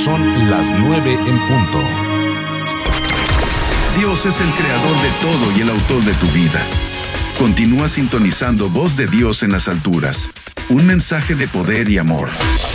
son las 9 en punto. Dios es el creador de todo y el autor de tu vida. Continúa sintonizando Voz de Dios en las alturas. Un mensaje de poder y amor.